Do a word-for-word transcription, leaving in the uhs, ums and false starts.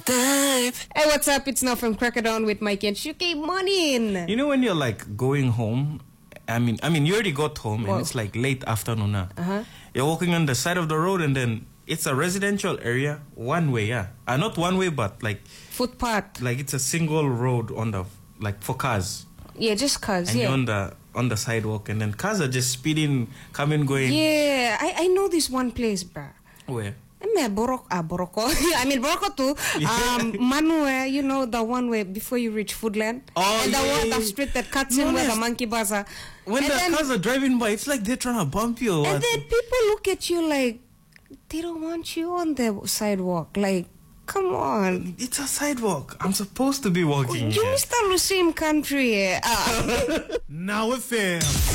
Hey, what's up? It's now from Crackerdown with Mike and Shuki. Morning. You know when you're like going home, I mean, I mean, you already got home Whoa. and it's like late afternoon now. Uh-huh. You're walking on the side of the road and then it's a residential area, one way, yeah. Uh, not one way, but like Footpath. like it's a single road on the like for cars. Yeah, just cars. And Yeah. you're on the on the sidewalk and then cars are just speeding, coming, going. Yeah, I, I know this one place, bruh. Where? I mean, Borok, ah, Boroko. I mean, Boroko too. Um, Manue, you know, the one way before you reach Foodland. Oh, and the yeah, one, yeah, the yeah. street that cuts No, in where yes. the monkey bars are. When and the then, cars are driving by, it's like they're trying to bump you or and what? then people look at you like, they don't want you on the sidewalk. Like, come on. It's a sidewalk. I'm supposed to be walking You here. Mister Lusim country. Ah. Now F M.